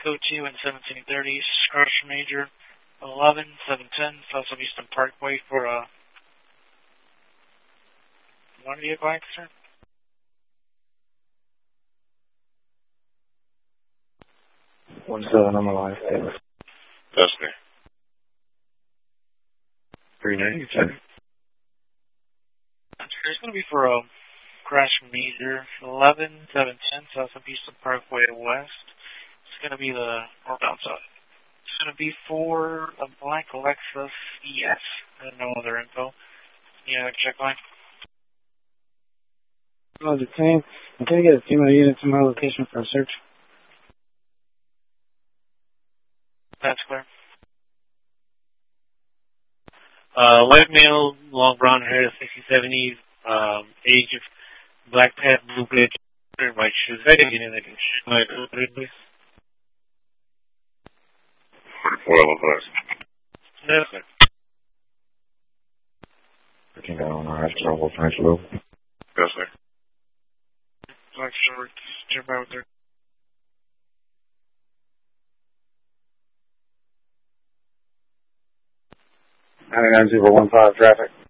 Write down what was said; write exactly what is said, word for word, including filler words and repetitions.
code two and seventeen thirty, crash major eleven seven ten, South Eastern Parkway for a one vehicle accident. One seven on the line. That's me. Three ninety seven. It's going to be for a crash major eleven seven ten, South Eastern Parkway West. It's going to be the northbound side. It's going to be for a black Lexus E S and no other info. Yeah, check line. Oh, the same. Can I get a few more units in my location for a search? That's clear. Uh, white male, long brown hair, sixty seventy, um, age of black pant, blue blade, white shoes. I didn't get in that shit. My please. forty-four level class. Yes, sir. Looking down on our trouble, French loop. Yes, sir. Black shorts, jump out there. nine nine zero one five traffic.